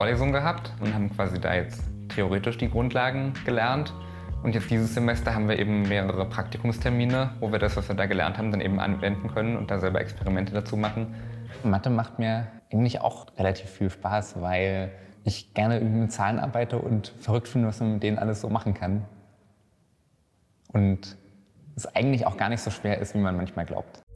Vorlesung gehabt und haben quasi da jetzt theoretisch die Grundlagen gelernt. Und jetzt dieses Semester haben wir eben mehrere Praktikumstermine, wo wir das, was wir da gelernt haben, dann eben anwenden können und da selber Experimente dazu machen. Mathe macht mir eigentlich auch relativ viel Spaß, weil ich gerne mit Zahlen arbeite und verrückt finde, was man mit denen alles so machen kann. Und es eigentlich auch gar nicht so schwer ist, wie man manchmal glaubt.